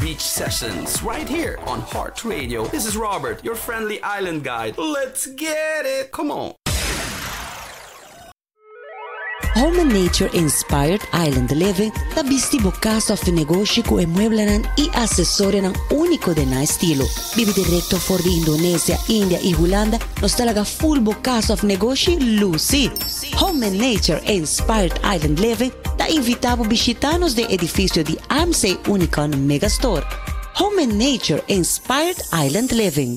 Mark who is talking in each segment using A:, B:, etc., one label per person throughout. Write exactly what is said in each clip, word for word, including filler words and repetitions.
A: beach sessions right here on Heart Radio. This is Robert, your friendly island guide. Let's get it! Come on!
B: Home and Nature-inspired island living tabisti bukas of negosyo ko e mueblanan i asesore ng uniko din na estilo. Bibi direkto for the Indonesia, India i Holanda nos talaga full bukas of negosyo Lucy. Home and Nature-inspired island living ta invitabo bisitanos de edificio di AMSE Unicon Megastore. Home and Nature-inspired island living.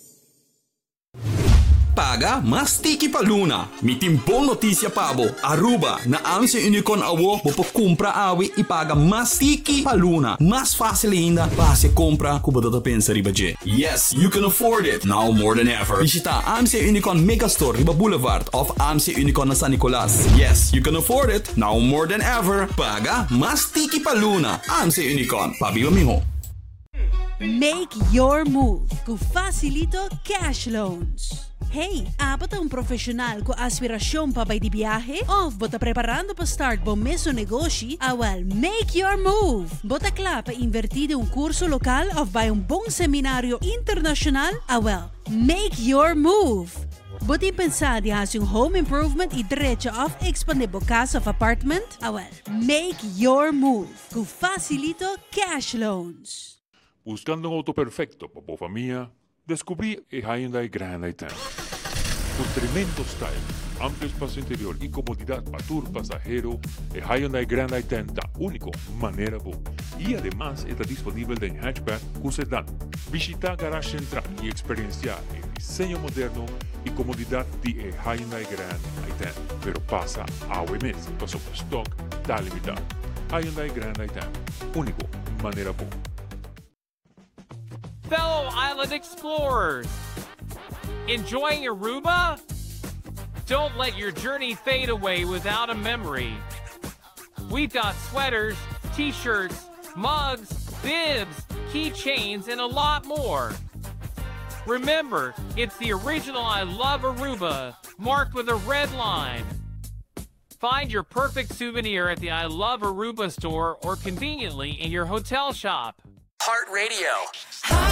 A: Paga mas tiki pa Luna. Mi timpong notisya pabo. Aruba na AMSE Unicon awo bopo kumpra awi ipaga mas tiki pa Luna. Mas fácil ainda base compra kubadota pensa riba je. Yes, you can afford it now more than ever. Visita AMSE Unicon Megastore riba Boulevard of AMSE Unicon na San Nicolas. Yes, you can afford it now more than ever. Paga mas tiki pa Luna. AMSE Unicon. Pabiba miho.
C: Make your move com Facilito Cash Loans. Hey, apat ang profesional ko aspirasyon pa ba di biyahe? Of bota preparando pa start bo meso negosyo? Awal, make your move! Bota kla pa invertido un kurso lokal of ba yung bong seminaryo internasyonal? Awal, make your move! Bota pensar di has yung home improvement i diretso of expande bokas of apartment? Awal, make your move com Facilito Cash Loans.
D: Buscando un auto perfecto para tu familia, descubrí el Hyundai Grand i-ten. Con tremendo style, amplio espacio interior y comodidad para tu pasajero, el Hyundai Grand i-ten da único manera bu. Y además está disponible en hatchback con sedán. Visita Garage Central y experienciar el diseño moderno y comodidad de el Hyundai Grand i-ten. Pero pasa a O M S, pasó por stock, da limitado. Hyundai Grand i-ten, único manera bu.
E: Fellow island explorers, enjoying Aruba? Don't let your journey fade away without a memory. We've got sweaters, t-shirts, mugs, bibs, keychains, and a lot more. Remember, it's the original I Love Aruba, marked with a red line. Find your perfect souvenir at the I Love Aruba store or conveniently in your hotel shop.
A: Heart Radio.